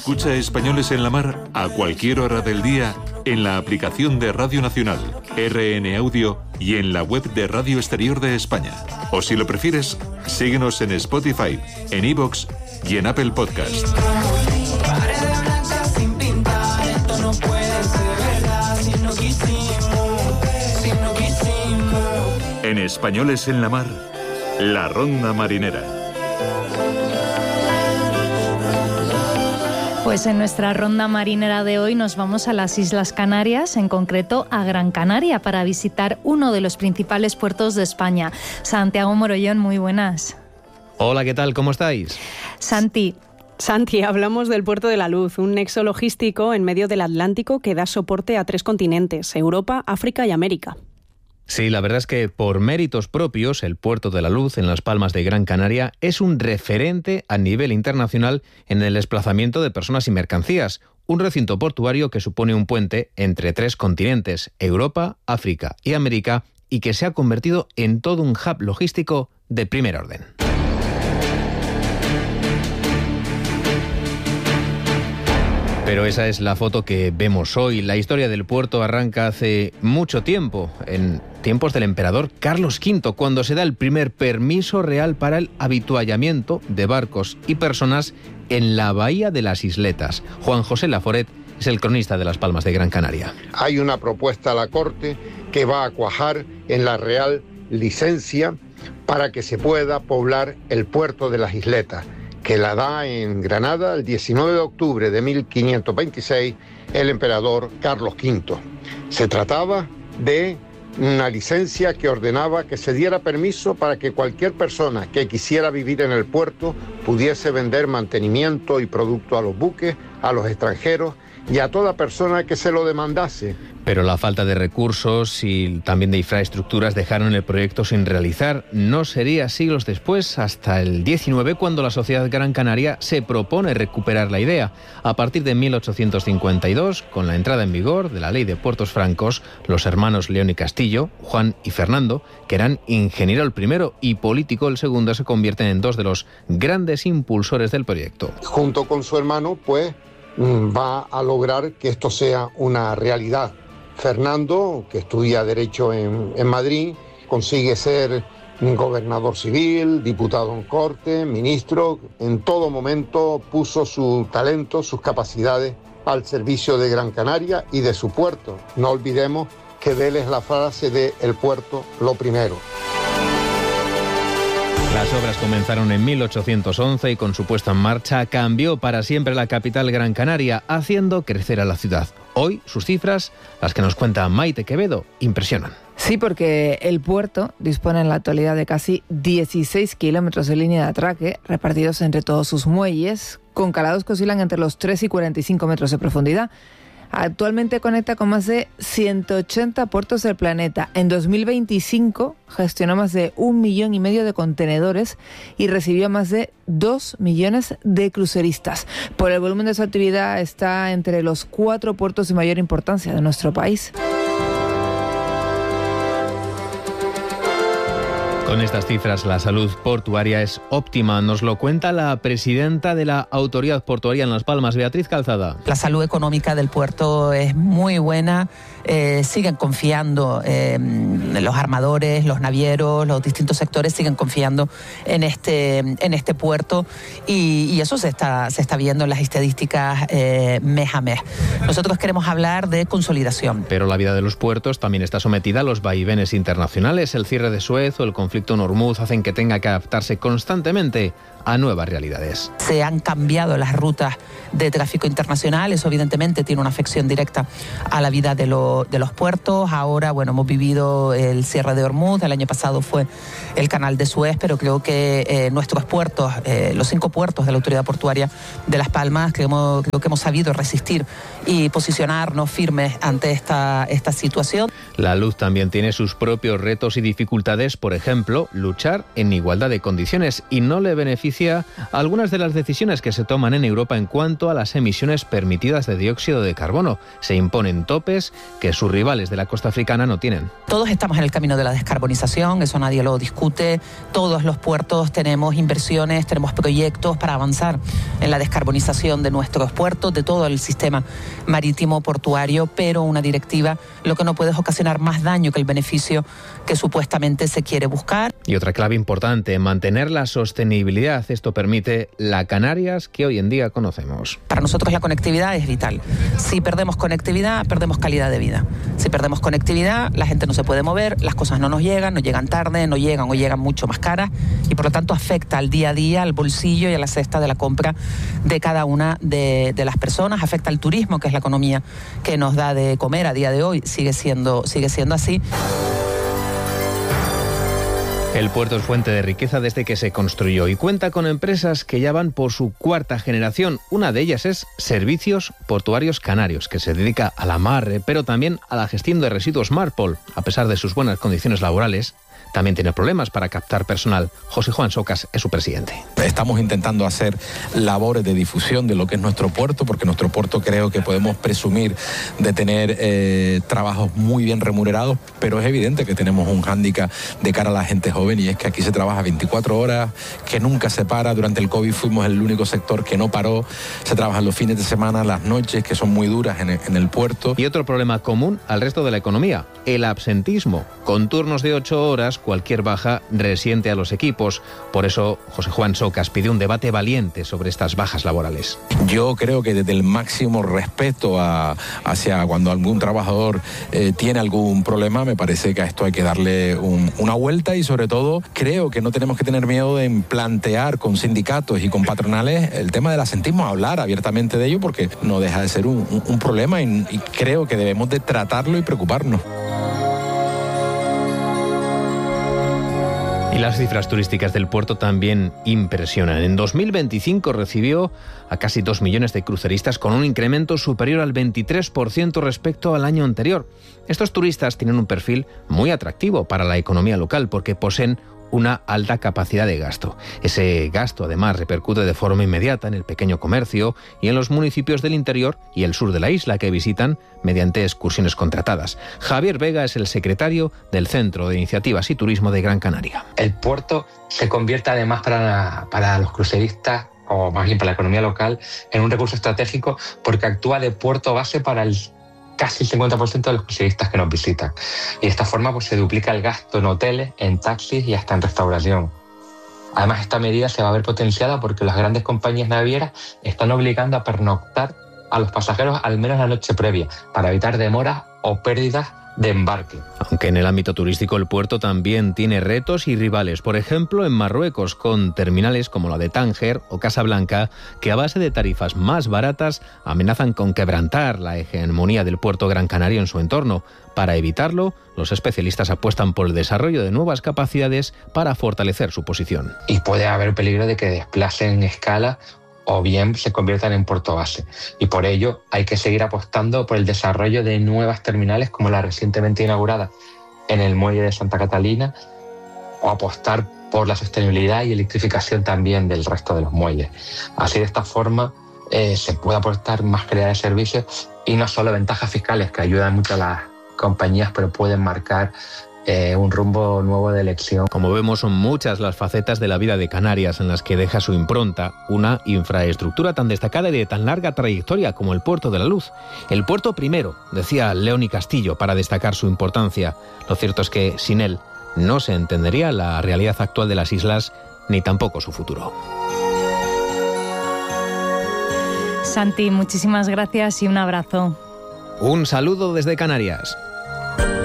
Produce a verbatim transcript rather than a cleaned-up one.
Escucha Españoles en la Mar a cualquier hora del día en la aplicación de Radio Nacional, R N Audio y en la web de Radio Exterior de España. O si lo prefieres, síguenos en Spotify, en iVoox y en Apple Podcast. En Españoles en la Mar, la Ronda Marinera. Pues en nuestra ronda marinera de hoy nos vamos a las Islas Canarias, en concreto a Gran Canaria, para visitar uno de los principales puertos de España. Santiago Morollón, muy buenas. Hola, ¿qué tal? ¿Cómo estáis? Santi. Santi, hablamos del Puerto de la Luz, un nexo logístico en medio del Atlántico que da soporte a tres continentes, Europa, África y América. Sí, la verdad es que por méritos propios, el Puerto de la Luz en Las Palmas de Gran Canaria es un referente a nivel internacional en el desplazamiento de personas y mercancías. Un recinto portuario que supone un puente entre tres continentes, Europa, África y América, y que se ha convertido en todo un hub logístico de primer orden. Pero esa es la foto que vemos hoy. La historia del puerto arranca hace mucho tiempo, en tiempos del emperador Carlos quinto, cuando se da el primer permiso real para el avituallamiento de barcos y personas en la bahía de las Isletas. Juan José Laforet es el cronista de Las Palmas de Gran Canaria. Hay una propuesta a la Corte que va a cuajar en la Real Licencia para que se pueda poblar el puerto de las Isletas, que la da en Granada el diecinueve de octubre de mil quinientos veintiséis el emperador Carlos quinto. Se trataba de una licencia que ordenaba que se diera permiso para que cualquier persona que quisiera vivir en el puerto pudiese vender mantenimiento y producto a los buques, a los extranjeros y a toda persona que se lo demandase. Pero la falta de recursos y también de infraestructuras dejaron el proyecto sin realizar. No sería siglos después, hasta el diecinueve, cuando la Sociedad Gran Canaria se propone recuperar la idea. A partir de mil ochocientos cincuenta y dos, con la entrada en vigor de la Ley de Puertos Francos, los hermanos León y Castillo, Juan y Fernando, que eran ingeniero el primero y político el segundo, se convierten en dos de los grandes impulsores del proyecto. Junto con su hermano, pues, va a lograr que esto sea una realidad. Fernando, que estudia Derecho en, en Madrid, consigue ser gobernador civil, diputado en Corte, ministro. En todo momento puso su talento, sus capacidades al servicio de Gran Canaria y de su puerto. No olvidemos que de él es la frase de el puerto lo primero. Las obras comenzaron en mil ochocientos once y con su puesta en marcha cambió para siempre la capital Gran Canaria, haciendo crecer a la ciudad. Hoy sus cifras, las que nos cuenta Maite Quevedo, impresionan. Sí, porque el puerto dispone en la actualidad de casi dieciséis kilómetros de línea de atraque repartidos entre todos sus muelles, con calados que oscilan entre los tres y cuarenta y cinco metros de profundidad. Actualmente conecta con más de ciento ochenta puertos del planeta. En dos mil veinticinco gestionó más de un millón y medio de contenedores y recibió más de dos millones de cruceristas. Por el volumen de su actividad está entre los cuatro puertos de mayor importancia de nuestro país. Con estas cifras, la salud portuaria es óptima. Nos lo cuenta la presidenta de la Autoridad Portuaria en Las Palmas, Beatriz Calzada. La salud económica del puerto es muy buena. Eh, siguen confiando, eh, los armadores, los navieros, los distintos sectores siguen confiando en este, en este puerto y, y eso se está, se está viendo en las estadísticas eh, mes a mes. Nosotros queremos hablar de consolidación. Pero la vida de los puertos también está sometida a los vaivenes internacionales. El cierre de Suez o el conflicto en Hormuz hacen que tenga que adaptarse constantemente a nuevas realidades. Se han cambiado las rutas de tráfico internacional, eso evidentemente tiene una afección directa a la vida de, lo, de los puertos. Ahora, bueno, hemos vivido el cierre de Hormuz, el año pasado fue el canal de Suez, pero creo que eh, nuestros puertos, eh, los cinco puertos de la Autoridad Portuaria de Las Palmas, creo, hemos, creo que hemos sabido resistir y posicionarnos firmes ante esta, esta situación. La luz también tiene sus propios retos y dificultades, por ejemplo, ejemplo, luchar en igualdad de condiciones y no le beneficia algunas de las decisiones que se toman en Europa en cuanto a las emisiones permitidas de dióxido de carbono. Se imponen topes que sus rivales de la costa africana no tienen. Todos estamos en el camino de la descarbonización, eso nadie lo discute. Todos los puertos tenemos inversiones, tenemos proyectos para avanzar en la descarbonización de nuestros puertos, de todo el sistema marítimo portuario, pero una directiva lo que no puede es ocasionar más daño que el beneficio que supuestamente se quiere buscar. Y otra clave importante, mantener la sostenibilidad. Esto permite la Canarias que hoy en día conocemos. Para nosotros la conectividad es vital. Si perdemos conectividad, perdemos calidad de vida. Si perdemos conectividad, la gente no se puede mover, las cosas no nos llegan, no llegan tarde, no llegan o llegan mucho más caras y por lo tanto afecta al día a día, al bolsillo y a la cesta de la compra de cada una de, de las personas. Afecta al turismo, que es la economía que nos da de comer a día de hoy. Sigue siendo, sigue siendo así. El puerto es fuente de riqueza desde que se construyó y cuenta con empresas que ya van por su cuarta generación. Una de ellas es Servicios Portuarios Canarios, que se dedica al amarre, pero también a la gestión de residuos Marpol. A pesar de sus buenas condiciones laborales, también tiene problemas para captar personal. José Juan Socas es su presidente. Estamos intentando hacer labores de difusión de lo que es nuestro puerto, porque nuestro puerto creo que podemos presumir de tener eh, trabajos muy bien remunerados, pero es evidente que tenemos un hándicap de cara a la gente joven y es que aquí se trabaja veinticuatro horas, que nunca se para. Durante el COVID fuimos el único sector que no paró. Se trabajan los fines de semana, las noches, que son muy duras en el, en el puerto. Y otro problema común al resto de la economía, el absentismo. Con turnos de ocho horas, cualquier baja resiente a los equipos. Por eso, José Juan Socas pide un debate valiente sobre estas bajas laborales. Yo creo que desde el máximo respeto a, hacia cuando algún trabajador eh, tiene algún problema, me parece que a esto hay que darle un, una vuelta y sobre todo creo que no tenemos que tener miedo en plantear con sindicatos y con patronales el tema del absentismo, hablar abiertamente de ello porque no deja de ser un, un, un problema y, y creo que debemos de tratarlo y preocuparnos. Y las cifras turísticas del puerto también impresionan. En dos mil veinticinco recibió a casi dos millones de cruceristas con un incremento superior al veintitrés por ciento respecto al año anterior. Estos turistas tienen un perfil muy atractivo para la economía local porque poseen una alta capacidad de gasto. Ese gasto además repercute de forma inmediata en el pequeño comercio y en los municipios del interior y el sur de la isla que visitan mediante excursiones contratadas. Javier Vega es el secretario del Centro de Iniciativas y Turismo de Gran Canaria. El puerto se convierte además para, para los cruceristas, o más bien para la economía local, en un recurso estratégico porque actúa de puerto base para el casi el cincuenta por ciento de los cruceristas que nos visitan. Y de esta forma pues, se duplica el gasto en hoteles, en taxis y hasta en restauración. Además, esta medida se va a ver potenciada porque las grandes compañías navieras están obligando a pernoctar a los pasajeros al menos la noche previa para evitar demoras o pérdidas de embarque. Aunque en el ámbito turístico el puerto también tiene retos y rivales, por ejemplo en Marruecos, con terminales como la de Tánger o Casablanca, que a base de tarifas más baratas amenazan con quebrantar la hegemonía del puerto Gran Canario en su entorno. Para evitarlo, los especialistas apuestan por el desarrollo de nuevas capacidades para fortalecer su posición. Y puede haber peligro de que desplacen escala o bien se conviertan en puerto base. Y por ello hay que seguir apostando por el desarrollo de nuevas terminales como la recientemente inaugurada en el muelle de Santa Catalina o apostar por la sostenibilidad y electrificación también del resto de los muelles. Así de esta forma eh, se puede aportar más calidad de servicios y no solo ventajas fiscales que ayudan mucho a las compañías pero pueden marcar Eh, un rumbo nuevo de elección. Como vemos, son muchas las facetas de la vida de Canarias en las que deja su impronta una infraestructura tan destacada y de tan larga trayectoria como el Puerto de la Luz. El puerto primero, decía León y Castillo, para destacar su importancia. Lo cierto es que sin él no se entendería la realidad actual de las islas ni tampoco su futuro. Santi, muchísimas gracias y un abrazo. Un saludo desde Canarias.